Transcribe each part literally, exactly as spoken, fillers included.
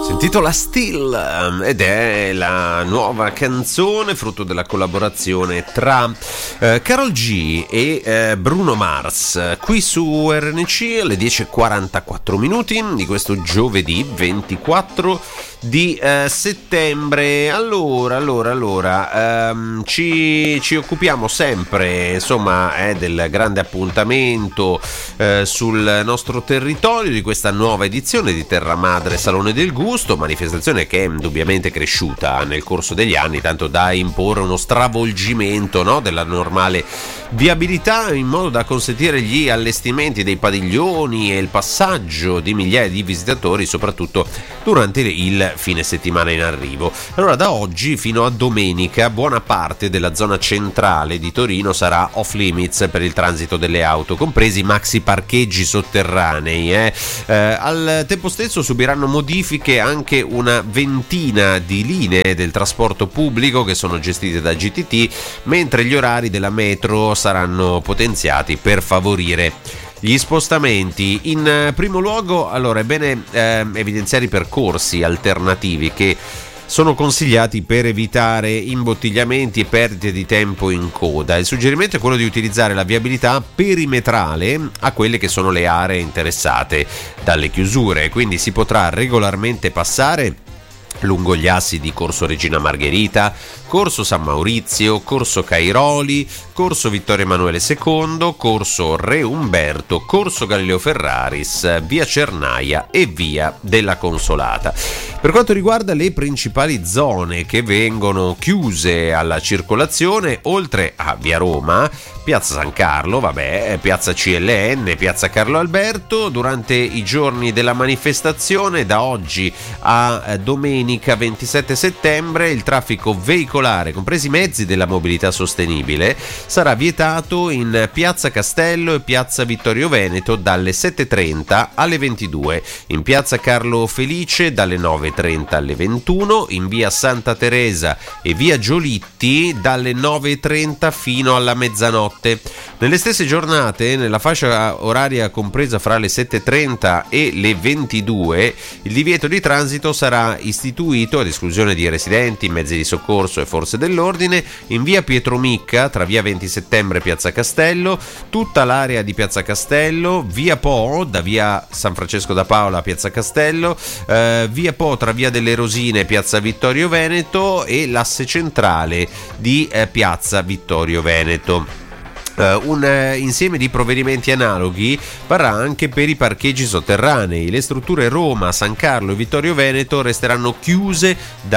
Si intitola Still ed è la nuova canzone frutto della collaborazione tra eh, Karol G e eh, Bruno Mars, qui su R N C alle dieci e quarantaquattro minuti di questo giovedì ventiquattro di eh, settembre. Allora, allora, allora ehm, ci, ci occupiamo sempre insomma eh, del grande appuntamento eh, sul nostro territorio di questa nuova edizione di Terra Madre Salone del Gusto, manifestazione che è indubbiamente cresciuta nel corso degli anni, tanto da imporre uno stravolgimento, no, della normale viabilità, in modo da consentire gli allestimenti dei padiglioni e il passaggio di migliaia di visitatori, soprattutto durante il fine settimana in arrivo. Allora, da oggi fino a domenica buona parte della zona centrale di Torino sarà off limits per il transito delle auto, compresi maxi parcheggi sotterranei. Eh. Eh, al tempo stesso subiranno modifiche anche una ventina di linee del trasporto pubblico che sono gestite da G T T, mentre gli orari della metro saranno potenziati per favorire gli spostamenti. In primo luogo, allora, è bene eh, evidenziare i percorsi alternativi che sono consigliati per evitare imbottigliamenti e perdite di tempo in coda. Il suggerimento è quello di utilizzare la viabilità perimetrale a quelle che sono le aree interessate dalle chiusure, quindi si potrà regolarmente passare lungo gli assi di Corso Regina Margherita, Corso San Maurizio, Corso Cairoli, Corso Vittorio Emanuele secondo, Corso Re Umberto, Corso Galileo Ferraris, Via Cernaia e Via della Consolata. Per quanto riguarda le principali zone che vengono chiuse alla circolazione, oltre a Via Roma, Piazza San Carlo, vabbè, Piazza C L N, Piazza Carlo Alberto, durante i giorni della manifestazione, da oggi a domenica ventisette settembre, il traffico veicolare, compresi i mezzi della mobilità sostenibile, sarà vietato in Piazza Castello e Piazza Vittorio Veneto dalle sette e trenta alle ventidue, in Piazza Carlo Felice dalle nove e trenta alle ventuno, in Via Santa Teresa e Via Giolitti dalle nove e trenta fino alla mezzanotte. Nelle stesse giornate, nella fascia oraria compresa fra le sette e trenta e le ventidue, il divieto di transito sarà istituito, ad esclusione di residenti, mezzi di soccorso e forze dell'ordine, in Via Pietro Micca tra Via venti settembre e Piazza Castello, tutta l'area di Piazza Castello, Via Po da Via San Francesco da Paola a Piazza Castello, eh, Via Po tra Via delle Rosine e Piazza Vittorio Veneto e l'asse centrale di eh, Piazza Vittorio Veneto. Uh, un uh, insieme di provvedimenti analoghi varrà anche per i parcheggi sotterranei. Le strutture Roma, San Carlo e Vittorio Veneto resteranno chiuse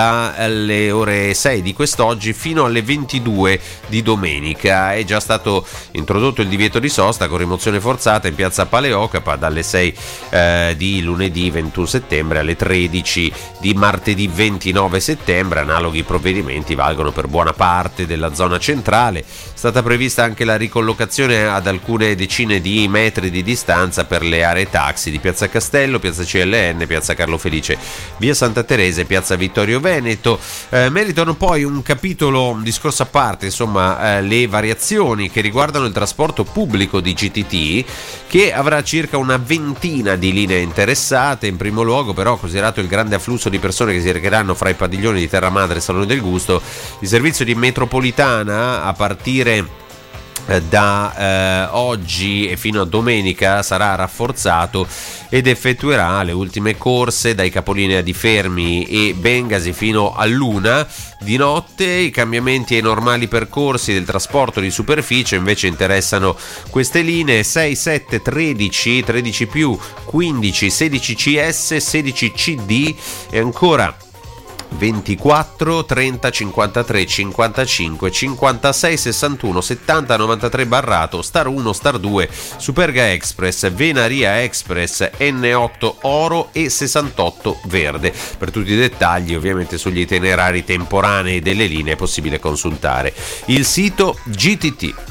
dalle ore sei di quest'oggi fino alle ventidue di domenica. È già stato introdotto il divieto di sosta con rimozione forzata in Piazza Paleocapa dalle sei uh, di lunedì ventuno settembre alle tredici di martedì ventinove settembre. Analoghi provvedimenti valgono per buona parte della zona centrale. È stata prevista anche la collocazione ad alcune decine di metri di distanza per le aree taxi di Piazza Castello, Piazza C L N, Piazza Carlo Felice, Via Santa Teresa e Piazza Vittorio Veneto. Eh, meritano poi un capitolo, un discorso a parte, insomma, eh, le variazioni che riguardano il trasporto pubblico di G T T, che avrà circa una ventina di linee interessate. In primo luogo, però, considerato il grande afflusso di persone che si recheranno fra i padiglioni di Terra Madre Salone del Gusto, il servizio di metropolitana a partire da eh, oggi e fino a domenica sarà rafforzato ed effettuerà le ultime corse dai capolinea di Fermi e Bengasi fino a Luna di notte. I cambiamenti ai normali percorsi del trasporto di superficie invece interessano queste linee: sei, sette, tredici, tredici più, quindici, sedici C S, sedici C D e ancora ventiquattro, trenta, cinquantatré, cinquantacinque, cinquantasei, sessantuno, settanta, novantatré Barrato, Star uno, Star due, Superga Express, Venaria Express, N otto Oro e sessantotto Verde. Per tutti i dettagli, ovviamente, sugli itinerari temporanei delle linee è possibile consultare il sito G T T.